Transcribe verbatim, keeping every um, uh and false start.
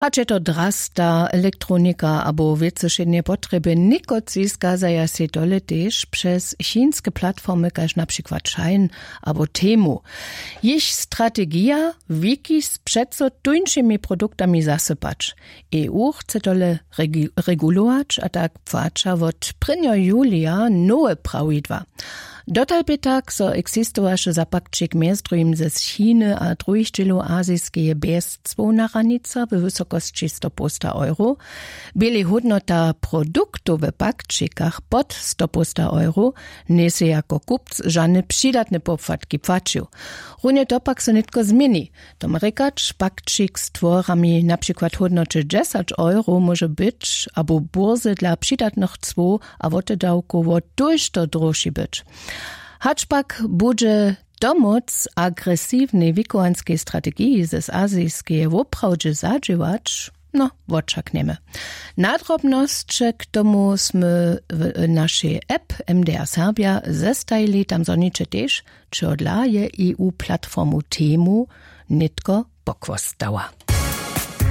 A če to drasta, elektronika abo wieceszednie potrzeby, nikoci skazaja się dole też przez chińskie platformy, każ na przykład Shine abo Temu. Ich strategia wiki z przeco tuńszymi produktami zasypać. E U chce dole regi regulować, a tak płacza od prvního julia nowe prawidła. Dotal by tak, so existowaše zapakčik mjezdrujim ze Chiny a drugih dźělów azijskeje bez cvona hranica w wysokości sto euro, byli hodnota produktów w pakčikach pod sto euro, nie se jako kupc żadne przydatne popłatki płacił. Runie to pak se nitko zmieni. Tom rekacz pakčik z tworami na przykład hodnoty dziesięć euro może być, abo burzy dla przydatnych cwo, a wotedałkowo dużo droższy być. Haczpak bude domoc agresywnej wikowanskiej strategii ze azijskiej woprawdzie zadziałać, no, woczakniemy. Nadrobnosće k tomu sme w naszej app M D R Serbia zestajili, tam zoniče też, czy odlaje E U platformu Temu nitko pokvostała.